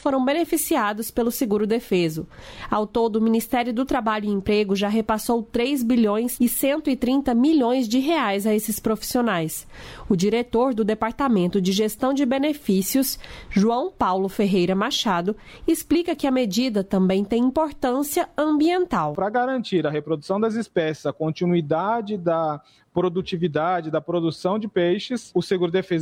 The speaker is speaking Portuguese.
foram beneficiados pelo seguro-defeso. Ao todo, o Ministério do Trabalho e Emprego já repassou 3 bilhões e 130 milhões de reais a esses profissionais. O diretor do Departamento de Gestão de Benefícios, João Paulo Ferreira Machado, explica que a medida também tem importância ambiental. Para garantir a reprodução das espécies, a continuidade da produtividade, da produção de peixes, o seguro-defeso